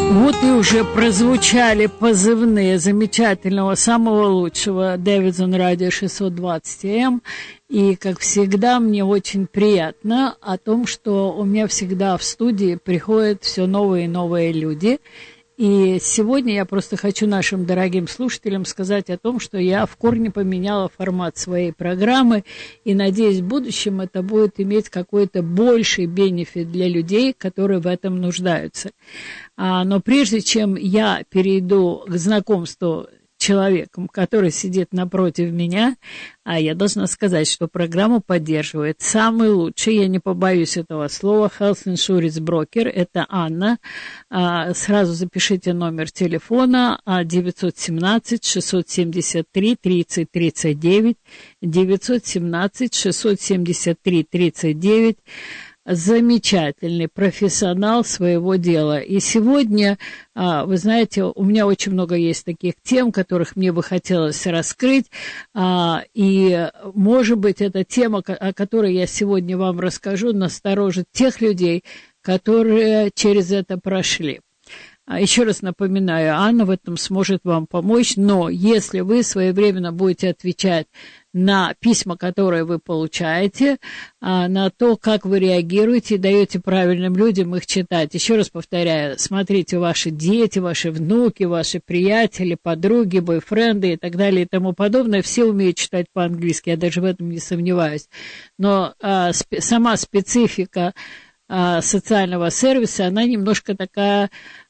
Вот и уже прозвучали позывные замечательного, самого лучшего Davidson Radio 620 AM. И, как всегда, мне очень приятно о том, что у меня всегда в студии приходят все новые и новые люди. И сегодня я просто хочу нашим дорогим слушателям сказать о том, что я в корне поменяла формат своей программы, и, надеюсь, в будущем это будет иметь какой-то больший бенефит для людей, которые в этом нуждаются. Но прежде чем я перейду к знакомству с человеком, который сидит напротив меня, я должна сказать, что программу поддерживает самый лучший, я не побоюсь этого слова, Health Insurance Broker, это Анна. Сразу запишите номер телефона 917-673-3039, 917-673-3039. Замечательный профессионал своего дела. И сегодня, вы знаете, у меня очень много есть таких тем, которых мне бы хотелось раскрыть. И, может быть, эта тема, о которой я сегодня вам расскажу, насторожит тех людей, которые через это прошли. Еще раз напоминаю, Анна в этом сможет вам помочь, но если вы своевременно будете отвечать на письма, которые вы получаете, на то, как вы реагируете и даете правильным людям их читать. Еще раз повторяю, смотрите, ваши дети, ваши внуки, ваши приятели, подруги, бойфренды и так далее и тому подобное, все умеют читать по-английски, я даже в этом не сомневаюсь. Но сама специфика социального сервиса, она немножко такая,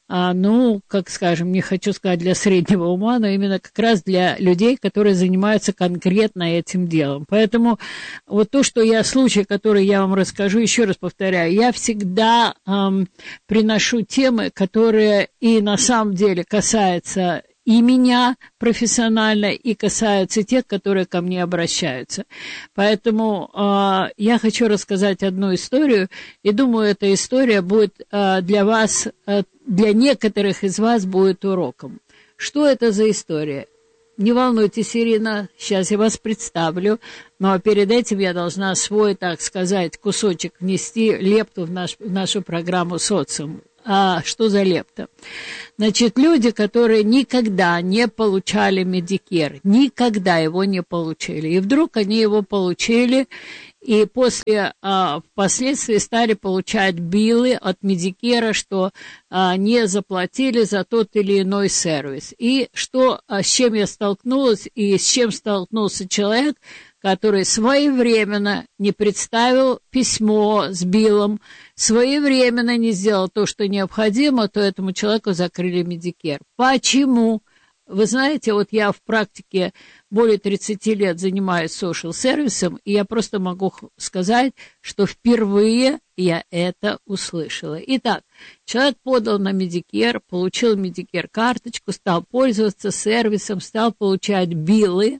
как скажем, не хочу сказать для среднего ума, но именно как раз для людей, которые занимаются конкретно этим делом. Поэтому вот то, что случай, который я вам расскажу, еще раз повторяю, я всегда приношу темы, которые и на самом деле касаются и меня профессионально, и касаются тех, которые ко мне обращаются. Поэтому я хочу рассказать одну историю, и думаю, эта история будет для вас, для некоторых из вас будет уроком. Что это за история? Не волнуйтесь, Ирина, сейчас я вас представлю, но перед этим я должна свой, так сказать, кусочек внести, лепту в нашу программу «Социум». Что за лепта? Значит, люди, которые никогда не получали Medicare, никогда его не получили, и вдруг они его получили, и впоследствии стали получать биллы от Medicare, что не заплатили за тот или иной сервис. И с чем я столкнулась, и с чем столкнулся человек, который своевременно не представил письмо с биллом, своевременно не сделал то, что необходимо, то этому человеку закрыли Medicare. Почему? Вы знаете, вот я в практике более 30 лет занимаюсь социал-сервисом, и я просто могу сказать, что впервые я это услышала. Итак, человек подал на Medicare, получил Medicare-карточку, стал пользоваться сервисом, стал получать биллы,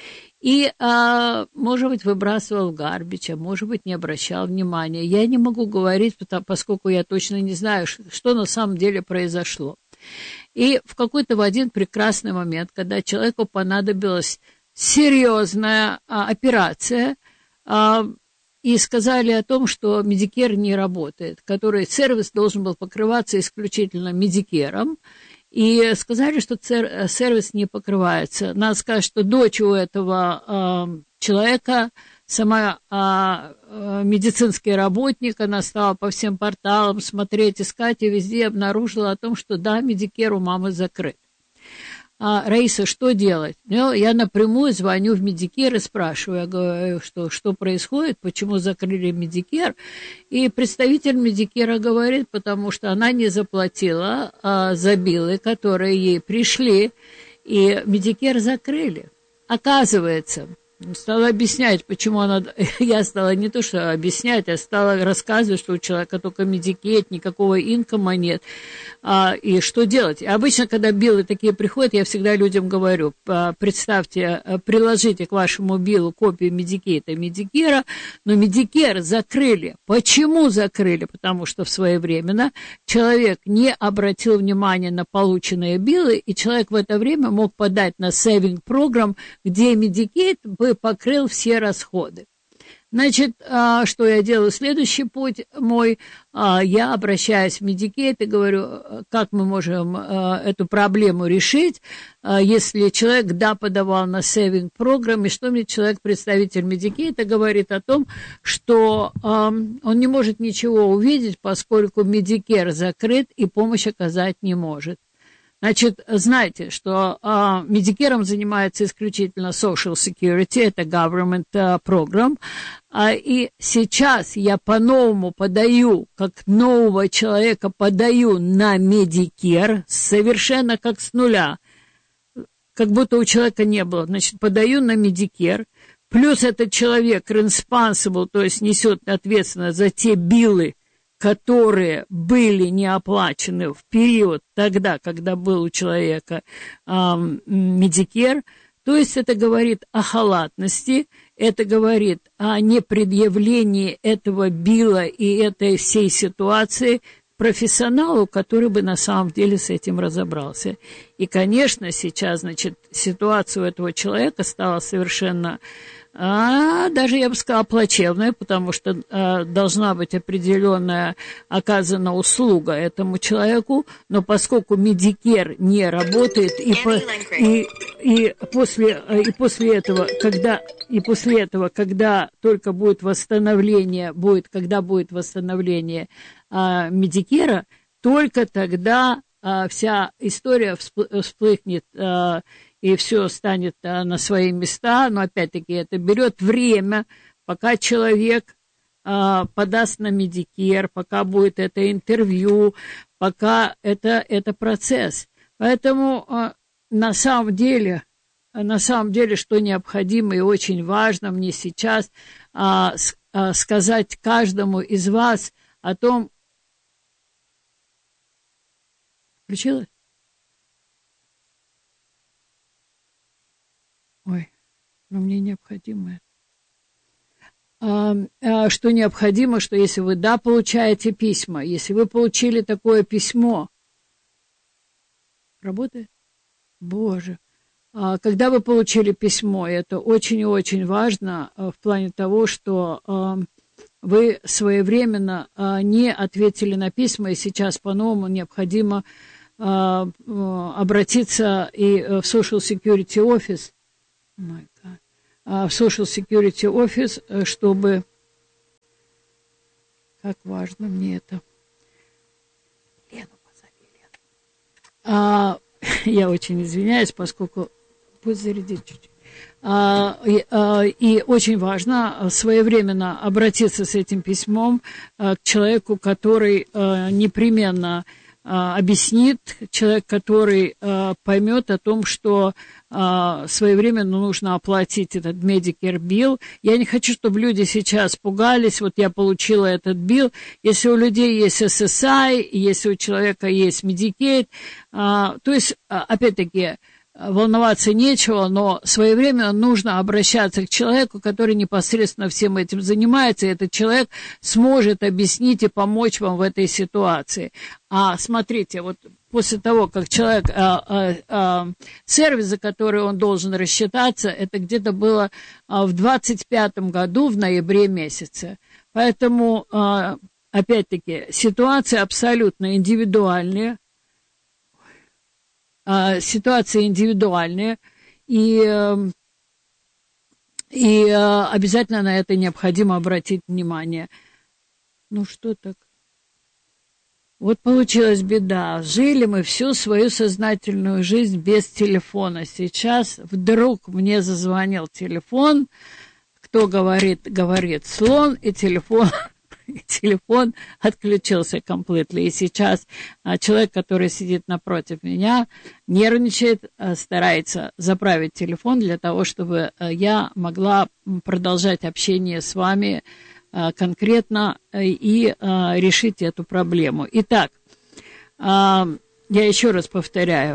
и, может быть, выбрасывал в гарбич, а может быть, не обращал внимания. Я не могу говорить, поскольку я точно не знаю, что на самом деле произошло. И в один прекрасный момент, когда человеку понадобилась серьезная операция, и сказали о том, что Medicare не работает, который сервис должен был покрываться исключительно Medicare, и сказали, что сервис не покрывается. Надо сказать, что дочь у этого человека, сама медицинский работник, она стала по всем порталам смотреть, искать, и везде обнаружила о том, что да, Medicare у мамы закрыт. Раиса, что делать? Я напрямую звоню в Medicare и спрашиваю, я говорю, что происходит, почему закрыли Medicare. И представитель Medicare говорит, потому что она не заплатила за биллы, которые ей пришли, и Medicare закрыли. Оказывается, стала объяснять, почему я стала не то что объяснять, а стала рассказывать, что у человека только Medicaid, никакого инкома нет, и что делать. Обычно, когда биллы такие приходят, я всегда людям говорю, представьте, приложите к вашему биллу копию Medicaid и Medicare, но Medicare закрыли. Почему закрыли? Потому что своевременно человек не обратил внимания на полученные биллы, и человек в это время мог подать на saving program, где Medicaid бы покрыл все расходы. Значит, что я делаю? Следующий путь мой, я обращаюсь в Medicaid и говорю, как мы можем эту проблему решить, если человек, подавал на saving program, и что мне человек, представитель Medicaid, говорит о том, что он не может ничего увидеть, поскольку Medicare закрыт и помощь оказать не может. Значит, знаете, что Medicare занимается исключительно Social Security, это government program, и сейчас я по-новому подаю, как нового человека подаю на Medicare, совершенно как с нуля, как будто у человека не было. Значит, подаю на Medicare, плюс этот человек responsible, то есть несет ответственность за те биллы, которые были не оплачены в период тогда, когда был у человека Medicare. То есть это говорит о халатности, это говорит о непредъявлении этого билла и этой всей ситуации профессионалу, который бы на самом деле с этим разобрался. И, конечно, сейчас, значит, ситуация у этого человека стала совершенно... даже, я бы сказала, плачевная, потому что должна быть определенная оказана услуга этому человеку, но поскольку Medicare не работает, и после этого, когда только будет восстановление, когда будет восстановление Medicare, только тогда вся история всплывет и все станет на свои места, но опять-таки это берет время, пока человек подаст на Medicare, пока будет это интервью, пока это процесс. Поэтому на самом деле, что необходимо и очень важно мне сейчас сказать каждому из вас о том, включилось? Ой, но мне необходимо что необходимо, что если вы, получаете письма, если вы получили такое письмо, работает? Боже, когда вы получили письмо, это очень и очень важно в плане того, что вы своевременно не ответили на письма, и сейчас по-новому необходимо обратиться и в Social Security Office, в Social Security Office, чтобы... Как важно мне это. Лену позови, Лену. Я очень извиняюсь, поскольку... Пусть зарядит чуть-чуть. И очень важно своевременно обратиться с этим письмом к человеку, который непременно объяснит, человек, который поймет о том, что своевременно нужно оплатить этот Medicare bill. Я не хочу, чтобы люди сейчас пугались, вот я получила этот bill. Если у людей есть SSI, если у человека есть Medicaid, то есть, опять-таки, волноваться нечего, но своевременно нужно обращаться к человеку, который непосредственно всем этим занимается, и этот человек сможет объяснить и помочь вам в этой ситуации. Смотрите, вот после того, как человек, сервис, за который он должен рассчитаться, это где-то было в 25-м году, в ноябре месяце. Поэтому, опять-таки, ситуация абсолютно индивидуальная. Ситуация индивидуальная, и обязательно на это необходимо обратить внимание. Ну что так? Вот получилась беда. Жили мы всю свою сознательную жизнь без телефона. Сейчас вдруг мне зазвонил телефон. Кто говорит слон, и телефон отключился completely. И сейчас человек, который сидит напротив меня, нервничает, старается заправить телефон для того, чтобы я могла продолжать общение с вами конкретно и решить эту проблему. Итак, я еще раз повторяю,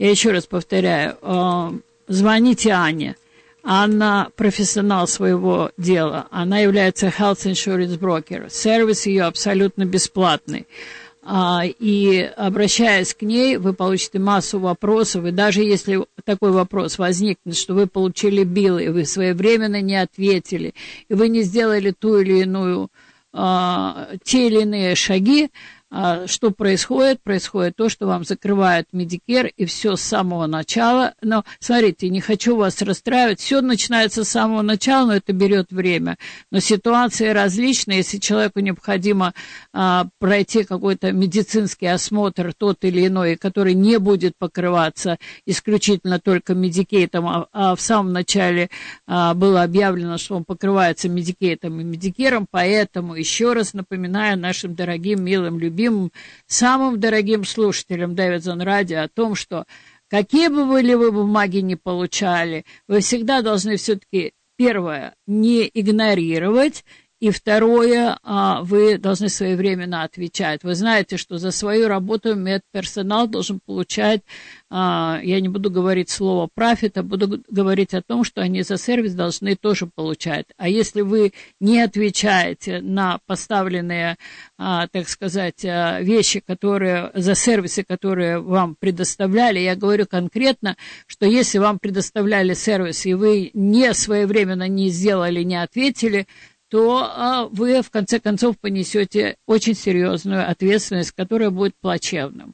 звоните Ане. Она профессионал своего дела, она является health insurance broker, сервис ее абсолютно бесплатный. и, обращаясь к ней, вы получите массу вопросов, и даже если такой вопрос возникнет, что вы получили билл, и вы своевременно не ответили, и вы не сделали ту или иную, те или иные шаги, что происходит? Происходит то, что вам закрывают Medicare, и все с самого начала. Но, смотрите, не хочу вас расстраивать, все начинается с самого начала, но это берет время. Но ситуации различные, если человеку необходимо пройти какой-то медицинский осмотр, тот или иной, который не будет покрываться исключительно только Medicaid, а в самом начале было объявлено, что он покрывается Medicaid и Medicare, поэтому еще раз напоминаю нашим дорогим, милым, любимым, самым дорогим слушателям Davidson Radio о том, что какие бы вы бумаги ни получали, вы всегда должны все-таки, первое, не игнорировать, и второе, вы должны своевременно отвечать. Вы знаете, что за свою работу медперсонал должен получать, я не буду говорить слово «профит», а буду говорить о том, что они за сервис должны тоже получать. А если вы не отвечаете на поставленные, так сказать, вещи, которые, за сервисы, которые вам предоставляли, я говорю конкретно, что если вам предоставляли сервис, и вы не своевременно не сделали, не ответили, то вы, в конце концов, понесете очень серьезную ответственность, которая будет плачевным.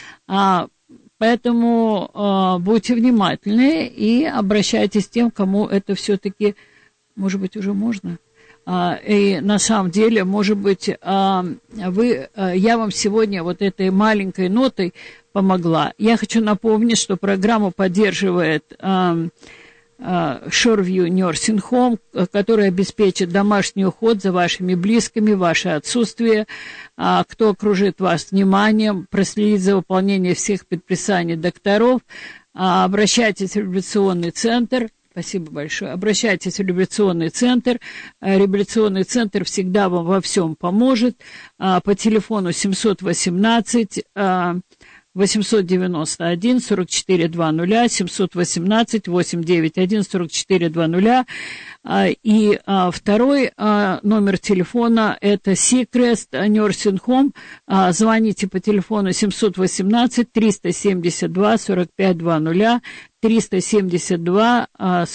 Поэтому будьте внимательны и обращайтесь к тем, кому это все-таки, может быть, уже можно. И на самом деле, может быть, я вам сегодня вот этой маленькой нотой помогла. Я хочу напомнить, что программу поддерживает Shoreview Nursing Home, который обеспечит домашний уход за вашими близкими, ваше отсутствие, кто окружит вас вниманием, проследит за выполнением всех предписаний докторов. Обращайтесь в реабилитационный центр. Спасибо большое. Обращайтесь в реабилитационный центр. Реабилитационный центр всегда вам во всем поможет. По телефону 718 891 44 20, 718 891 44 20. И второй номер телефона – это Seacrest Nursing Home. Звоните по телефону 718 372 45 20, 372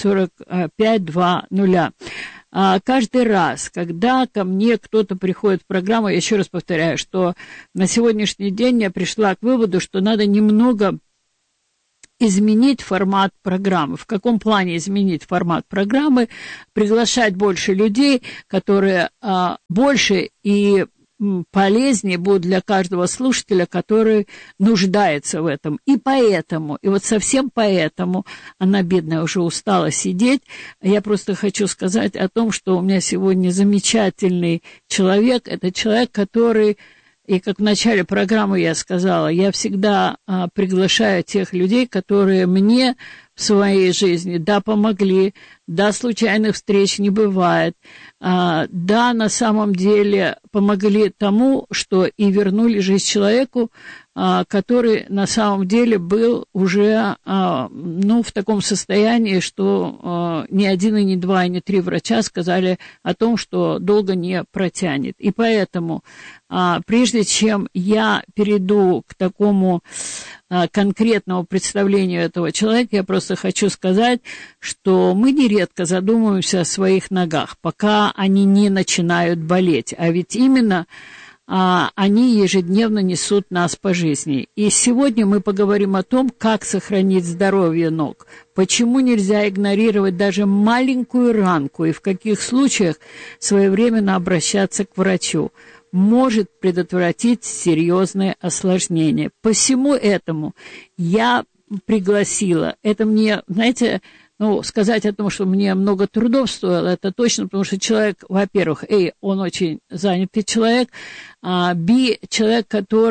45 20. Каждый раз, когда ко мне кто-то приходит в программу, я еще раз повторяю, что на сегодняшний день я пришла к выводу, что надо немного изменить формат программы. В каком плане изменить формат программы? Приглашать больше людей, которые больше и полезнее будут для каждого слушателя, который нуждается в этом. И поэтому, и вот совсем поэтому, она, бедная, уже устала сидеть, я просто хочу сказать о том, что у меня сегодня замечательный человек, это человек, который, и как в начале программы я сказала, я всегда приглашаю тех людей, которые мне в своей жизни, помогли, случайных встреч не бывает, на самом деле помогли тому, что и вернули жизнь человеку, который на самом деле был уже, в таком состоянии, что ни один, и ни два, и ни три врача сказали о том, что долго не протянет. И поэтому, прежде чем я перейду к такому конкретному представлению этого человека, я просто хочу сказать, что мы нередко задумываемся о своих ногах, пока они не начинают болеть, а ведь именно они ежедневно несут нас по жизни. И сегодня мы поговорим о том, как сохранить здоровье ног, почему нельзя игнорировать даже маленькую ранку и в каких случаях своевременно обращаться к врачу может предотвратить серьезные осложнения. По всему этому я пригласила, это мне, знаете, сказать о том, что мне много трудов стоило, это точно, потому что человек, во-первых, он очень занятый человек, человек,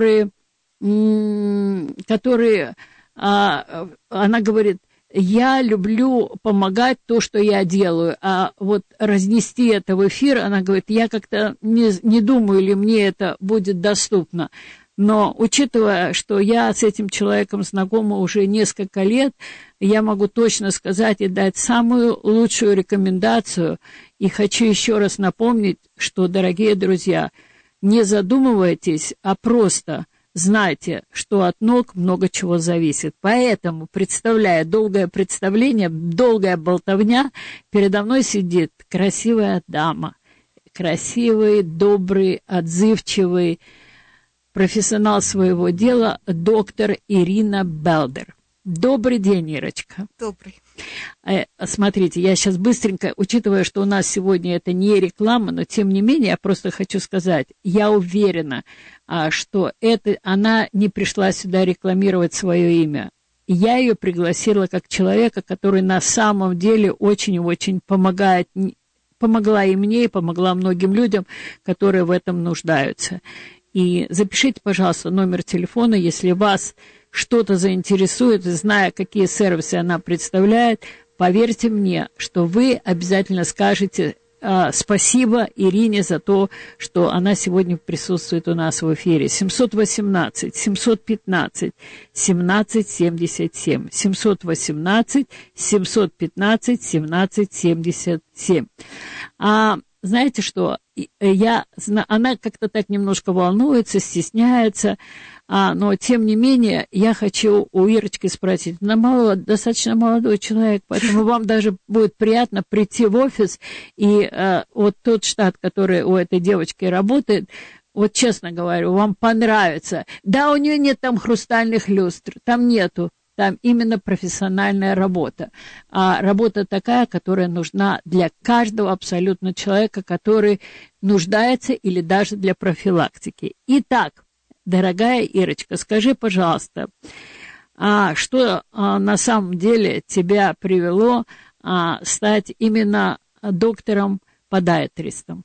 который, она говорит, я люблю помогать то, что я делаю, а вот разнести это в эфир, она говорит, я как-то не думаю, ли мне это будет доступно. Но учитывая, что я с этим человеком знакома уже несколько лет, я могу точно сказать и дать самую лучшую рекомендацию. И хочу еще раз напомнить, что, дорогие друзья, не задумывайтесь, а просто знайте, что от ног много чего зависит. Поэтому, представляя долгое представление, долгая болтовня, передо мной сидит красивая дама, красивый, добрый, отзывчивый профессионал своего дела, доктор Ирина Белдер. Добрый день, Ирочка. Добрый. Смотрите, я сейчас быстренько, учитывая, что у нас сегодня это не реклама, но тем не менее, я просто хочу сказать, я уверена, что она не пришла сюда рекламировать свое имя. Я ее пригласила как человека, который на самом деле очень-очень помогла и мне, и помогла многим людям, которые в этом нуждаются. И запишите, пожалуйста, номер телефона, если вас что-то заинтересует, зная, какие сервисы она представляет, поверьте мне, что вы обязательно скажете спасибо Ирине за то, что она сегодня присутствует у нас в эфире. 718-715-1777. 718-715-1777. Знаете что, она как-то так немножко волнуется, стесняется, но тем не менее я хочу у Ирочки спросить, она достаточно молодой человек, поэтому вам даже будет приятно прийти в офис, и вот тот штат, который у этой девочки работает, вот честно говорю, вам понравится. Да, у нее нет там хрустальных люстр, там нету. Там именно профессиональная работа. Работа такая, которая нужна для каждого абсолютно человека, который нуждается или даже для профилактики. Итак, дорогая Ирочка, скажи, пожалуйста, что на самом деле тебя привело стать именно доктором-пodiатристом?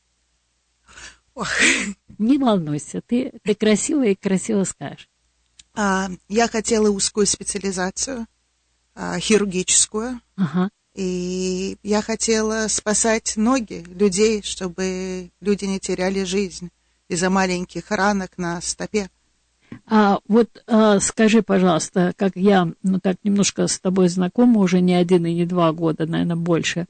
Не волнуйся, ты красиво и красиво скажешь. Я хотела узкую специализацию, хирургическую, и я хотела спасать ноги людей, чтобы люди не теряли жизнь из-за маленьких ранок на стопе. Скажи, пожалуйста, как я, так немножко с тобой знакома уже не 1 и не 2 года, наверное, больше,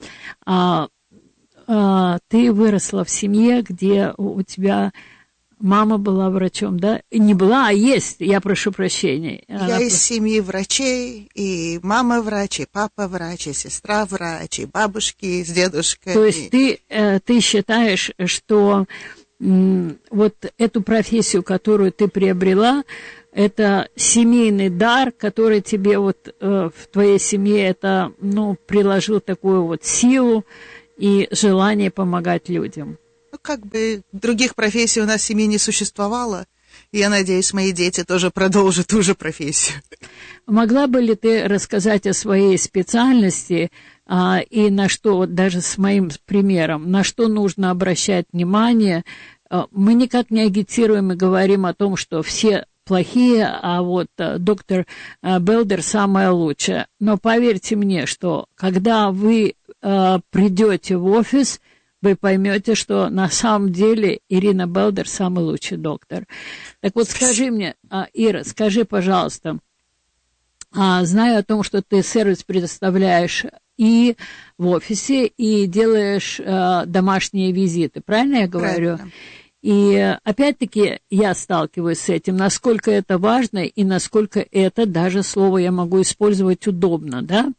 ты выросла в семье, где у тебя мама была врачом, да? Не была, а есть, я прошу прощения. Я из семьи врачей, и мама врач, и папа врач, и сестра врач, и бабушки с дедушкой. То есть ты считаешь, что вот эту профессию, которую ты приобрела, это семейный дар, который тебе вот в твоей семье это, приложил такую вот силу и желание помогать людям? Других профессий у нас в семье не существовало. И я надеюсь, мои дети тоже продолжат ту же профессию. Могла бы ли ты рассказать о своей специальности и на что, вот даже с моим примером, на что нужно обращать внимание? Мы никак не агитируем и говорим о том, что все плохие, а вот доктор Белдер самая лучшая. Но поверьте мне, что когда вы придете в офис, вы поймете, что на самом деле Ирина Белдер самый лучший доктор. Так вот, скажи мне, Ира, скажи, пожалуйста, знаю о том, что ты сервис предоставляешь и в офисе, и делаешь домашние визиты, правильно я говорю? Правильно. И опять-таки я сталкиваюсь с этим, насколько это важно и насколько это, даже слово я могу использовать удобно, да?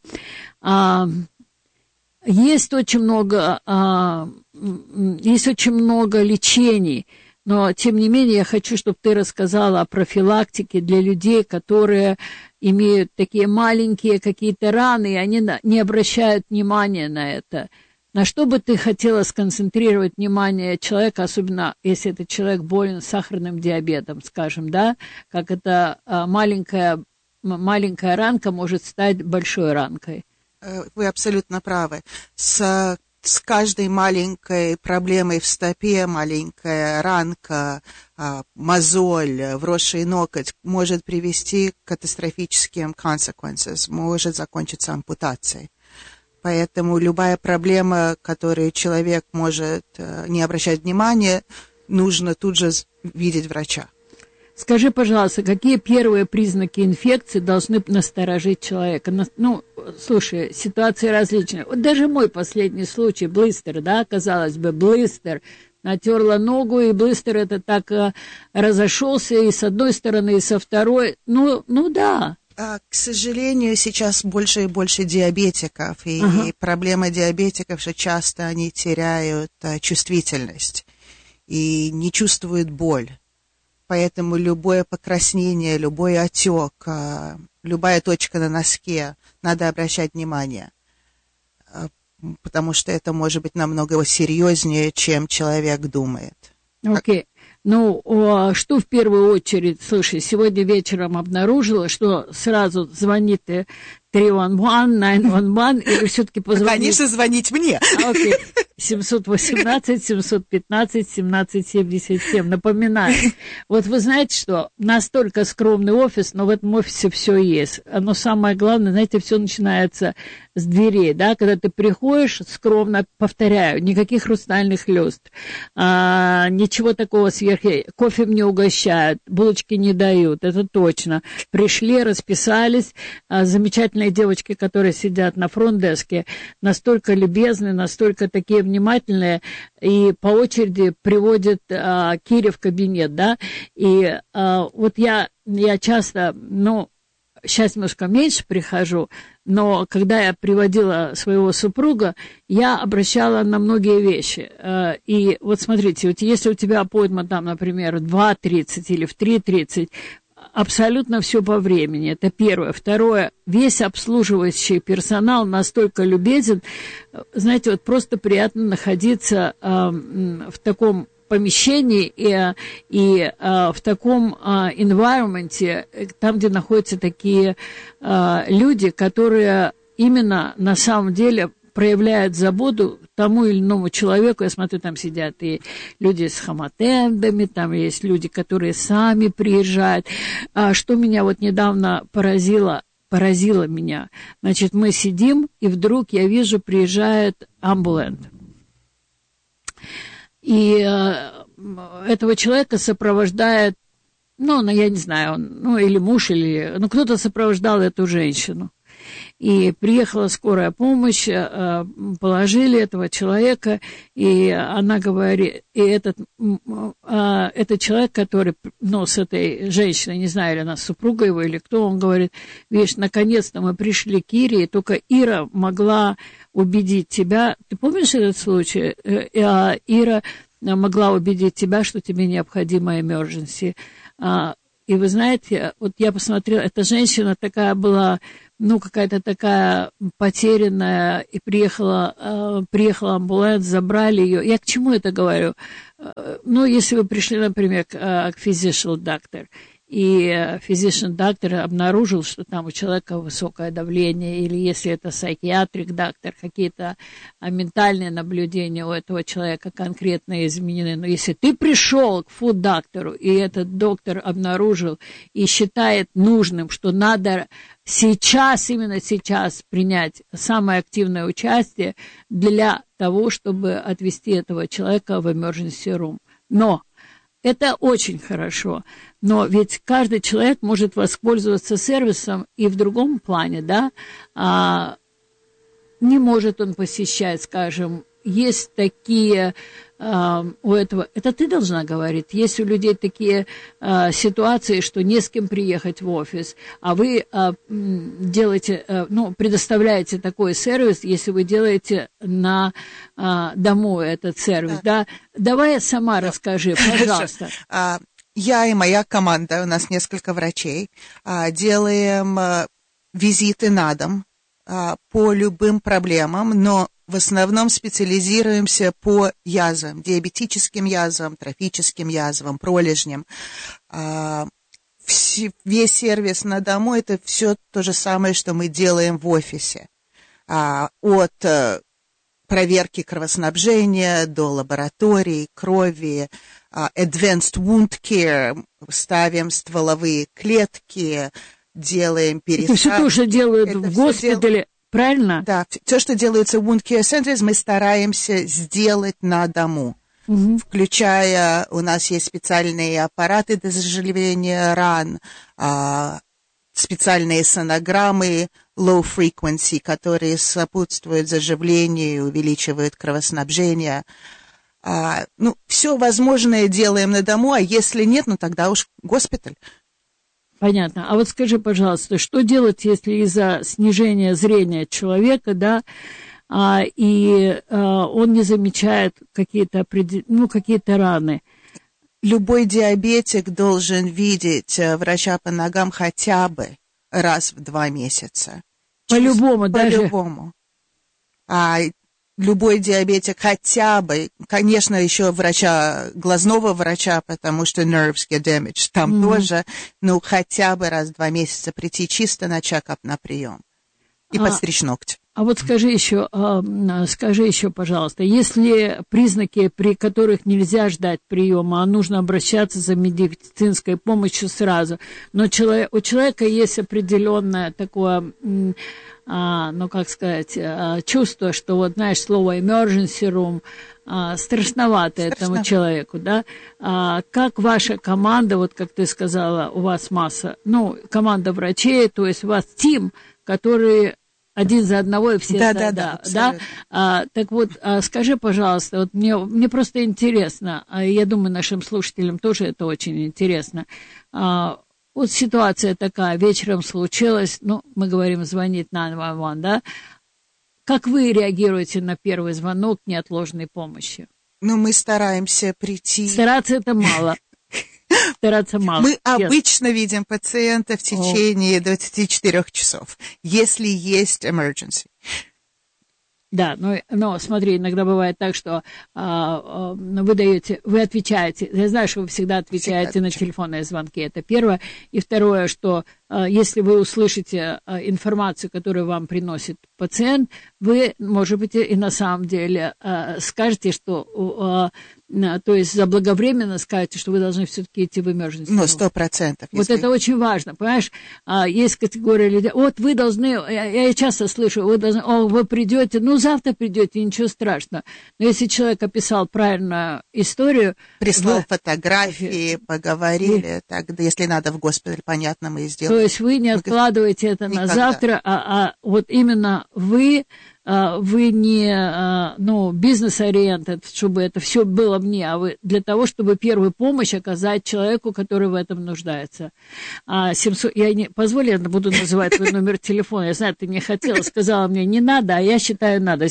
Есть очень много лечений, но, тем не менее, я хочу, чтобы ты рассказала о профилактике для людей, которые имеют такие маленькие какие-то раны, и они не обращают внимания на это. На что бы ты хотела сконцентрировать внимание человека, особенно если этот человек болен сахарным диабетом, скажем, да, как эта маленькая ранка может стать большой ранкой? Вы абсолютно правы. С каждой маленькой проблемой в стопе, маленькая ранка, мозоль, вросший ноготь может привести к катастрофическим consequences, может закончиться ампутацией. Поэтому любая проблема, которой человек может не обращать внимания, нужно тут же видеть врача. Скажи, пожалуйста, какие первые признаки инфекции должны насторожить человека? Слушай, ситуации различные. Вот даже мой последний случай, блистер, да, казалось бы, блистер, натерла ногу, и блистер это так разошелся и с одной стороны, и со второй. Ну да. К сожалению, сейчас больше и больше диабетиков, и проблема диабетиков, что часто они теряют чувствительность и не чувствуют боль. Поэтому любое покраснение, любой отек, любая точка на носке, надо обращать внимание, потому что это может быть намного серьезнее, чем человек думает. Окей. Ну, что в первую очередь, слушай, сегодня вечером обнаружила, что сразу звонит 311, 911, или все-таки позвонить? Конечно, звонить мне. Окей. 718-715-1777. Напоминаю. Вот вы знаете, что настолько скромный офис, но в этом офисе все есть. Но самое главное, знаете, все начинается с дверей, да, когда ты приходишь, скромно, повторяю, никаких хрустальных люстр, ничего такого сверху, кофе мне угощают, булочки не дают, это точно. Пришли, расписались, замечательные девочки, которые сидят на фронт-деске, настолько любезные, настолько такие внимательные, и по очереди приводят Кире в кабинет, да, и вот я часто, сейчас немножко меньше прихожу, но когда я приводила своего супруга, я обращала на многие вещи. И вот смотрите, вот если у тебя аппоинтмент там, например, в 2:30 или в 3:30, абсолютно все по времени. Это первое. Второе, весь обслуживающий персонал настолько любезен. Знаете, вот просто приятно находиться в таком помещении и в таком environment, там, где находятся такие люди, которые именно на самом деле проявляют заботу тому или иному человеку. Я смотрю, там сидят и люди с хамотендами, там есть люди, которые сами приезжают. Что меня вот недавно поразило меня. Значит, мы сидим, и вдруг я вижу, приезжает амбуланс. И этого человека сопровождает, я не знаю, или муж, или кто-то сопровождал эту женщину. И приехала скорая помощь, положили этого человека, и она говорит, и этот человек, который, с этой женщиной, не знаю, или она супруга его, или кто, он говорит, видишь, наконец-то мы пришли к Ире, и только Ира могла убедить тебя. Ты помнишь этот случай? Ира могла убедить тебя, что тебе необходима emergency. И вы знаете, вот я посмотрела, эта женщина такая была, какая-то такая потерянная, и приехала амбуланс, забрали ее. Я к чему это говорю? Если вы пришли, например, к physician doctor, и physician doctor обнаружил, что там у человека высокое давление, или если это psychiatric doctor, какие-то ментальные наблюдения у этого человека конкретно изменены. Но если ты пришел к food-доктору, и этот доктор обнаружил и считает нужным, что надо именно сейчас принять самое активное участие для того, чтобы отвезти этого человека в emergency room. Но это очень хорошо, но ведь каждый человек может воспользоваться сервисом и в другом плане, да, не может он посещать, скажем, есть такие у этого, это ты должна говорить, есть у людей такие ситуации, что не с кем приехать в офис, а вы делаете, предоставляете такой сервис, если вы делаете на дому этот сервис, да? Давай сама расскажи, пожалуйста. Я и моя команда, у нас несколько врачей, делаем визиты на дом по любым проблемам, но в основном специализируемся по язвам, диабетическим язвам, трофическим язвам, пролежням. Весь сервис на дому – это все то же самое, что мы делаем в офисе. От проверки кровоснабжения до лабораторий, крови, advanced wound care, ставим стволовые клетки, делаем пересадки. Это все тоже делают в госпитале. Правильно? Да, все, что делается в Wound Care Centers, мы стараемся сделать на дому, включая, у нас есть специальные аппараты для заживления ран, специальные сонограммы low frequency, которые сопутствуют заживлению и увеличивают кровоснабжение. Все возможное делаем на дому, а если нет, тогда уж госпиталь. Понятно. А вот скажи, пожалуйста, что делать, если из-за снижения зрения человека, да, он не замечает какие-то раны? Любой диабетик должен видеть врача по ногам хотя бы раз в 2 месяца. По-любому, даже? По-любому. Любой диабетик хотя бы, конечно, еще глазного врача, потому что nerves get damaged, там тоже, хотя бы раз в 2 месяца прийти чисто на чекап, на прием и подстричь ногти. А вот скажи еще, пожалуйста, есть ли признаки, при которых нельзя ждать приема, а нужно обращаться за медицинской помощью сразу? Но у человека есть определенное такое, чувство, что вот, знаешь, слово emergency room страшновато этому человеку, да? Как ваша команда, вот как ты сказала, у вас масса, команда врачей, то есть у вас тим, который один за одного и все... Да? Так вот, скажи, пожалуйста, вот мне просто интересно, я думаю, нашим слушателям тоже это очень интересно. Вот ситуация такая, вечером случилось, мы говорим, звонит 911, да? Как вы реагируете на первый звонок неотложной помощи? Мы стараемся прийти... Стараться это мало. Мы обычно видим пациента в течение 24 часов, если есть emergency. Да, но смотри, иногда бывает так, что вы отвечаете, я знаю, что вы всегда отвечаете на телефонные звонки, это первое, и второе, что если вы услышите информацию, которую вам приносит пациент, вы, может быть, и на самом деле скажете, что, то есть заблаговременно скажете, что вы должны все-таки идти в emergency. 100%. Вот это очень важно, понимаешь? Есть категория людей, вот вы должны, я часто слышу, вы придете, завтра придете, ничего страшного. Но если человек описал правильную историю... Прислал фотографии, поговорили, тогда, если надо в госпиталь, понятно, мы и сделаем. То есть вы не откладываете это на завтра, а вот именно вы не бизнес-ориентед, чтобы это все было мне, а вы для того, чтобы первую помощь оказать человеку, который в этом нуждается. 700, позволь, я буду называть твой номер телефона. Я знаю, ты не хотела, сказала мне, не надо, а я считаю, надо.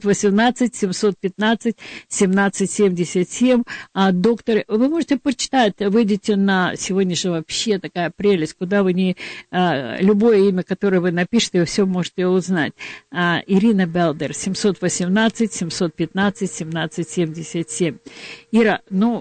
718-715-1777. Доктор, вы можете почитать, выйдите на сегодня же вообще такая прелесть, куда вы любое имя, которое вы напишете, вы все можете узнать. Ирина Белдер, 718-715-1777. Ира,